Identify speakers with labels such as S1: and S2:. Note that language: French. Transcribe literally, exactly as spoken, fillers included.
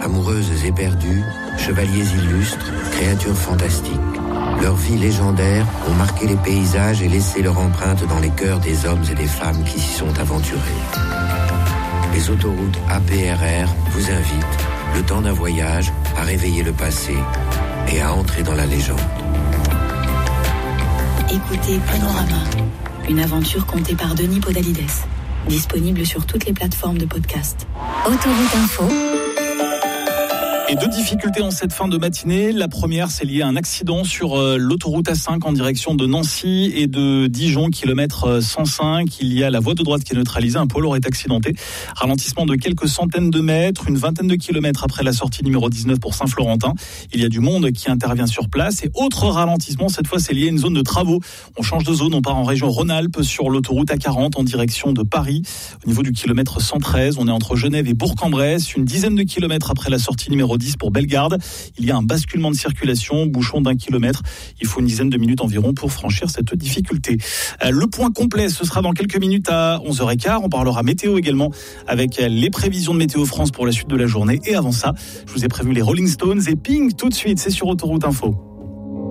S1: Amoureuses éperdues, chevaliers illustres, créatures fantastiques. Leurs vies légendaires ont marqué les paysages et laissé leur empreinte dans les cœurs des hommes et des femmes qui s'y sont aventurés. Les autoroutes A P R R vous invitent, le temps d'un voyage, à réveiller le passé et à entrer dans la légende.
S2: Écoutez Panorama, une aventure contée par Denis Podalides. Disponible sur toutes les plateformes de podcast. Autoroute Info.
S3: Et deux difficultés en cette fin de matinée. La première, c'est lié à un accident sur euh, l'autoroute A cinq en direction de Nancy et de Dijon, kilomètre cent cinq. Il y a la voie de droite qui est neutralisée. Un poids lourd est accidenté. Ralentissement de quelques centaines de mètres, une vingtaine de kilomètres après la sortie numéro dix-neuf pour Saint-Florentin. Il y a du monde qui intervient sur place. Et autre ralentissement, cette fois, c'est lié à une zone de travaux. On change de zone, on part en région Rhône-Alpes sur l'autoroute A quarante en direction de Paris. Au niveau du kilomètre cent treize, on est entre Genève et Bourg-en-Bresse. Une dizaine de kilomètres après la sortie numéro dix pour Bellegarde. Il y a un basculement de circulation, bouchon d'un kilomètre. Il faut une dizaine de minutes environ pour franchir cette difficulté. Le point complet, ce sera dans quelques minutes à onze heures quinze. On parlera météo également avec les prévisions de Météo France pour la suite de la journée. Et avant ça, je vous ai prévu les Rolling Stones et Pink tout de suite. C'est sur Autoroute Info.